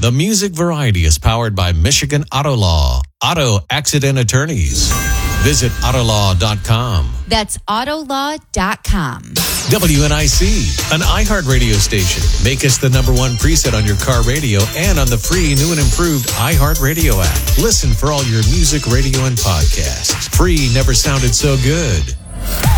The Music Variety is powered by Michigan Auto Law, auto accident attorneys. Visit autolaw.com. That's autolaw.com. WNIC, an iHeartRadio station. Make us the #1 preset on your car radio and on the free new and improved iHeartRadio app. Listen for all your music, radio, and podcasts. Free never sounded so good.